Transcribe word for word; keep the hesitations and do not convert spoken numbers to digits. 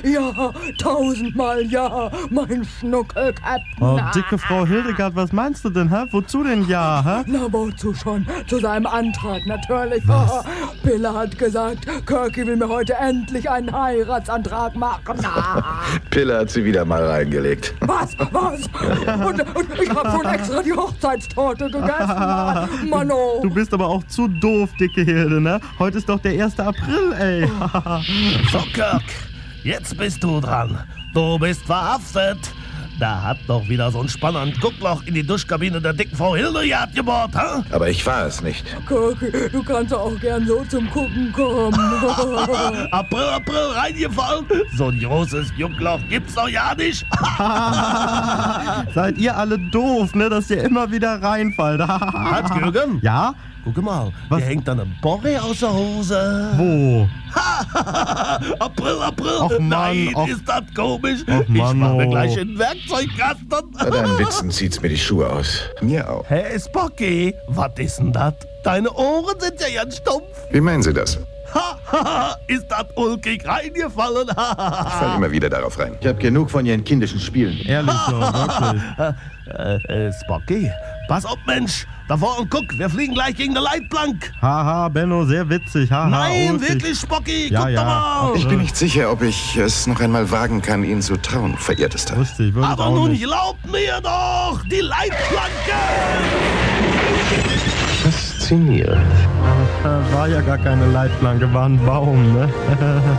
Ja, tausendmal ja, mein Schnuckel-Captain. Oh, dicke Frau Hildegard, was meinst du denn, hä? Wozu denn ja, hä? Na, wozu schon? Zu seinem Antrag natürlich. Was? Pille hat gesagt, Kirky will mir heute endlich einen Heiratsantrag machen. Pille hat sie wieder mal reingelegt. Was? Was? Und, und ich habe schon extra die Hochzeitstorte gegessen. Mano. Du bist aber auch zu doof, dicke Hilde, ne? Heute ist doch der erste April, ey. So, Kirk, jetzt bist du dran. Du bist verhaftet. Da hat doch wieder so ein Spanner ein Guckloch in die Duschkabine der dicken Frau Hildegard gebohrt, hä? Aber ich war es nicht. Kirky, du kannst auch gern so zum Gucken kommen. April, April, reingefallen. So ein großes Juckloch gibt's doch ja nicht. Seid ihr alle doof, ne? Dass ihr immer wieder reinfallt. Hat Jürgen? Ja? Guck mal, Was? hier hängt dann ein Borre aus der Hose. Wo? April, April. Och, Mann, Nein, och. ist das komisch. Och, ich Mann, mach mir oh. gleich in den Werkzeugkasten. Bei deinen Witzen zieht's mir die Schuhe aus. Mir auch. Hey, Spocky, was ist denn das? Deine Ohren sind ja ganz stumpf. Wie meinen Sie das? Ha, ha, ha, ist das ulkig reingefallen? Ich fall immer wieder darauf rein. Ich habe genug von Ihren kindischen Spielen. Ehrlich so, wirklich. äh, äh, Spocky, pass auf, Mensch. Da vorne, guck, wir fliegen gleich gegen eine Leitplank. Haha, Benno, sehr witzig. Haha, Nein, ulkig. wirklich, Spocky, Ja, guck ja. doch mal. Ich bin nicht sicher, ob ich es noch einmal wagen kann, Ihnen zu trauen, verehrtester. Wusste ich, würde Aber auch nun nicht. glaubt mir doch, die Leitplanke. Faszinierend. War ja gar keine Leitplanke, war ein Baum, ne?